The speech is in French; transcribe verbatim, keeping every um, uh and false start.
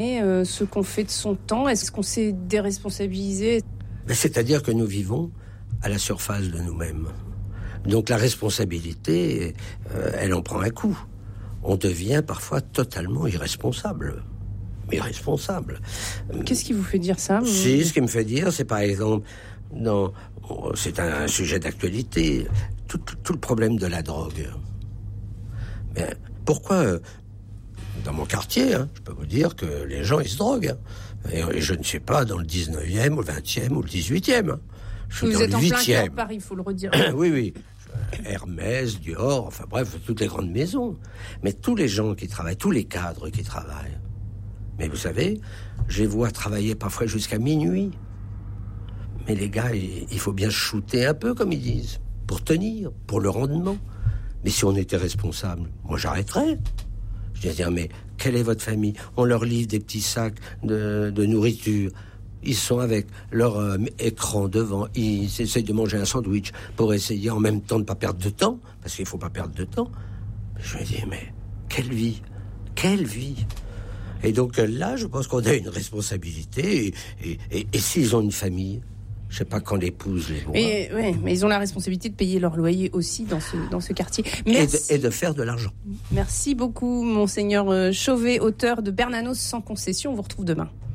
Et euh, ce qu'on fait de son temps, est-ce qu'on s'est déresponsabilisé ? C'est-à-dire que nous vivons à la surface de nous-mêmes. Donc la responsabilité, euh, elle en prend un coup. On devient parfois totalement irresponsable. Irresponsable. Qu'est-ce qui vous fait dire ça ? Si, ce qui me fait dire, c'est par exemple, non, c'est un, un sujet d'actualité, tout, tout, tout le problème de la drogue. Mais pourquoi, euh, dans mon quartier, hein, je peux vous dire que les gens, ils se droguent. Hein, et, et je ne suis pas dans le dix-neuvième, ou le vingtième, ou le dix-huitième. Hein. Je suis vous dans êtes le en huitième. plein cœur de Paris, il faut le redire. Oui, oui. Hermès, Dior, enfin bref, toutes les grandes maisons. Mais tous les gens qui travaillent, tous les cadres qui travaillent. Mais vous savez, je les vois travailler parfois jusqu'à minuit. Mais les gars, il faut bien shooter un peu, comme ils disent, pour tenir, pour le rendement. Mais si on était responsable, moi j'arrêterais. Je vais dire, mais quelle est votre famille ? On leur livre des petits sacs de, de nourriture. Ils sont avec leur euh, écran devant. Ils essayent de manger un sandwich pour essayer en même temps de ne pas perdre de temps. Parce qu'il ne faut pas perdre de temps. Je me dis, mais quelle vie ? Quelle vie ? Et donc là, je pense qu'on a une responsabilité. Et, et, et, et s'ils ont une famille ? Je sais pas quand l'épouse les voit. Et, ouais, mais ils ont la responsabilité de payer leur loyer aussi dans ce, dans ce quartier. Merci. Et, de, et de faire de l'argent. Merci beaucoup, Monseigneur Chauvet, auteur de Bernanos sans concession. On vous retrouve demain.